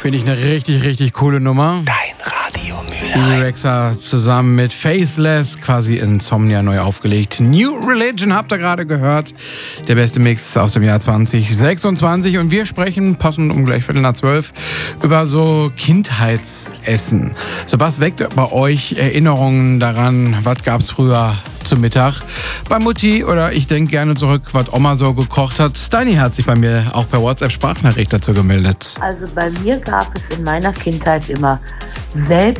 Finde ich eine richtig, richtig coole Nummer. Dein Radio Mülheim. Rexa zusammen mit Faceless, quasi Insomnia neu aufgelegt. New Religion habt ihr gerade gehört. Der beste Mix aus dem Jahr 2026. Und wir sprechen, passend um gleich 11:15, über so Kindheitsessen. So, was weckt bei euch Erinnerungen daran? Was gab's früher zum Mittag bei Mutti? Oder ich denke gerne zurück, was Oma so gekocht hat. Steini hat sich bei mir auch per WhatsApp-Sprachnachricht dazu gemeldet. Also bei mir gab es in meiner Kindheit immer selbst